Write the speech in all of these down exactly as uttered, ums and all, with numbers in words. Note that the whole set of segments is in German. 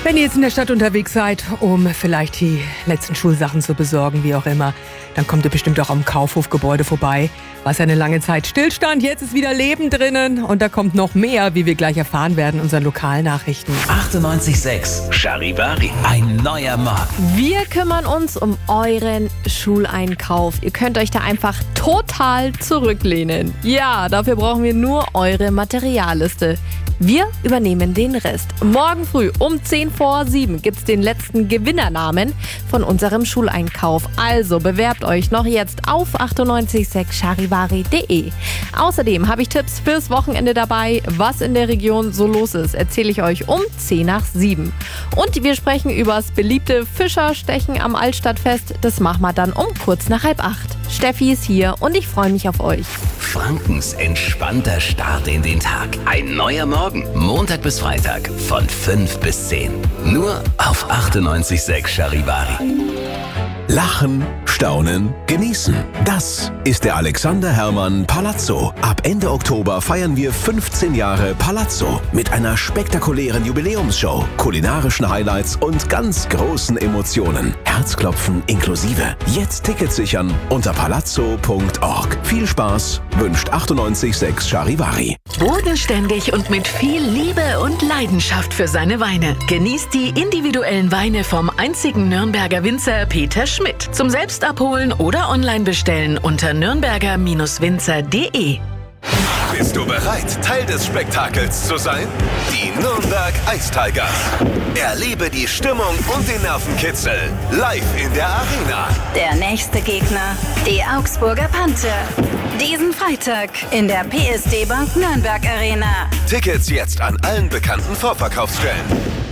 Wenn ihr jetzt in der Stadt unterwegs seid, um vielleicht die letzten Schulsachen zu besorgen, wie auch immer, dann kommt ihr bestimmt auch am Kaufhofgebäude vorbei. War ja eine lange Zeit Stillstand, jetzt ist wieder Leben drinnen und da kommt noch mehr, wie wir gleich erfahren werden, in unseren Lokalnachrichten. achtundneunzig Komma sechs Charivari, ein neuer Morgen. Wir kümmern uns um euren Schuleinkauf. Ihr könnt euch da einfach total zurücklehnen. Ja, dafür brauchen wir nur eure Materialliste. Wir übernehmen den Rest. Morgen früh um zehn vor sieben gibt's den letzten Gewinnernamen von unserem Schuleinkauf. Also bewerbt euch noch jetzt auf achtundneunzig Komma sechs charivari punkt de. Außerdem habe ich Tipps fürs Wochenende dabei. Was in der Region so los ist, erzähle ich euch um zehn nach sieben. Und wir sprechen übers beliebte Fischerstechen am Altstadtfest. Das machen wir dann um kurz nach halb acht. Steffi ist hier und ich freue mich auf euch. Frankens entspannter Start in den Tag. Ein neuer Morgen. Montag bis Freitag von fünf bis zehn. Nur auf achtundneunzig Komma sechs Charivari. Lachen, staunen, genießen. Das ist der Alexander Herrmann Palazzo. Ab Ende Oktober feiern wir fünfzehn Jahre Palazzo mit einer spektakulären Jubiläumsshow, kulinarischen Highlights und ganz großen Emotionen. Herzklopfen inklusive. Jetzt Tickets sichern unter palazzo punkt org. Viel Spaß wünscht achtundneunzig Komma sechs Charivari. Bodenständig und mit viel Liebe und Leidenschaft für seine Weine. Genießt die individuellen Weine vom einzigen Nürnberger Winzer Peter Schmidt. Zum Selbstabholen oder online bestellen unter nürnberger Winzer punkt de. Bist du bereit, Teil des Spektakels zu sein? Die Nürnberg Ice Tigers. Erlebe die Stimmung und den Nervenkitzel live in der Arena. Der nächste Gegner, die Augsburger Panther. Diesen Freitag in der P S D Bank Nürnberg Arena. Tickets jetzt an allen bekannten Vorverkaufsstellen.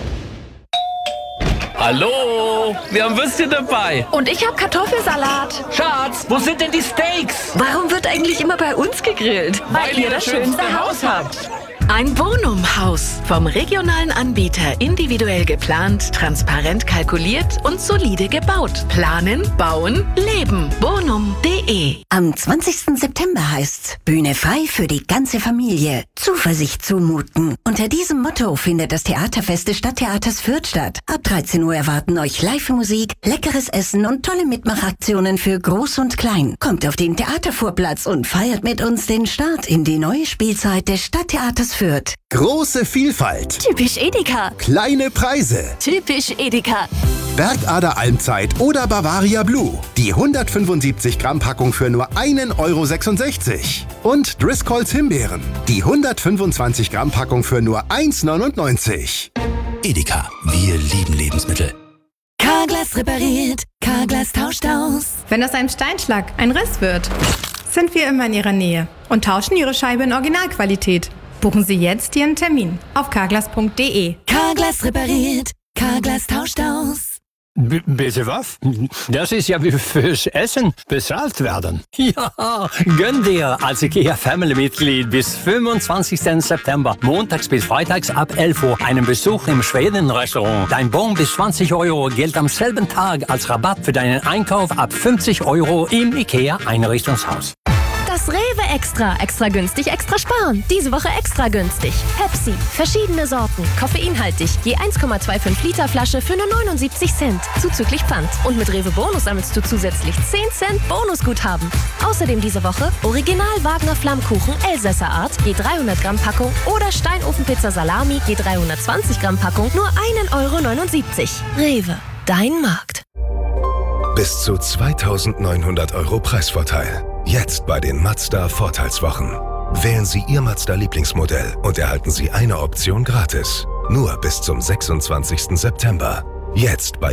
Hallo, wir haben Würstchen dabei. Und ich habe Kartoffelsalat. Schatz, wo sind denn die Steaks? Warum wird eigentlich immer bei uns gegrillt? Weil, Weil ihr das schönste Haus habt. Ein Bonum-Haus. Vom regionalen Anbieter individuell geplant, transparent kalkuliert und solide gebaut. Planen, bauen, leben. Bonum punkt de. Am zwanzigsten September heißt's Bühne frei für die ganze Familie. Zuversicht zumuten. Unter diesem Motto findet das Theaterfest des Stadttheaters Fürth statt. Ab dreizehn Uhr erwarten euch Live-Musik, leckeres Essen und tolle Mitmachaktionen für Groß und Klein. Kommt auf den Theatervorplatz und feiert mit uns den Start in die neue Spielzeit des Stadttheaters Fürth. Große Vielfalt. Typisch Edeka. Kleine Preise. Typisch Edeka. Bergader Almzeit oder Bavaria Blue. Die hundertfünfundsiebzig Gramm Packung für nur einen Euro sechsundsechzig. Und Driscolls Himbeeren. Die hundertfünfundzwanzig Gramm Packung für nur eins neunundneunzig. Edeka, wir lieben Lebensmittel. Carglass repariert, Carglass tauscht aus. Wenn aus einem Steinschlag ein Riss wird, sind wir immer in Ihrer Nähe und tauschen Ihre Scheibe in Originalqualität. Buchen Sie jetzt Ihren Termin auf carglass punkt de. Carglass repariert, Carglass tauscht aus. B- bitte was? Das ist ja wie fürs Essen bezahlt werden. Ja, gönn dir als IKEA-Family-Mitglied bis fünfundzwanzigsten September, montags bis freitags ab elf Uhr, einen Besuch im Schweden-Restaurant. Dein Bon bis zwanzig Euro gilt am selben Tag als Rabatt für deinen Einkauf ab fünfzig Euro im IKEA-Einrichtungshaus. Das Rewe Extra. Extra günstig, extra sparen. Diese Woche extra günstig. Pepsi. Verschiedene Sorten. Koffeinhaltig. Je eins Komma fünfundzwanzig Liter Flasche für nur neunundsiebzig Cent. Zuzüglich Pfand. Und mit Rewe Bonus sammelst du zusätzlich zehn Cent Bonusguthaben. Außerdem diese Woche Original Wagner Flammkuchen Elsässer Art. Je dreihundert Gramm Packung. Oder Steinofenpizza Salami. Je dreihundertzwanzig Gramm Packung. Nur einen Euro neunundsiebzig. Rewe. Dein Markt. Bis zu zweitausendneunhundert Euro Preisvorteil. Jetzt bei den Mazda Vorteilswochen. Wählen Sie Ihr Mazda Lieblingsmodell und erhalten Sie eine Option gratis. Nur bis zum sechsundzwanzigsten September. Jetzt bei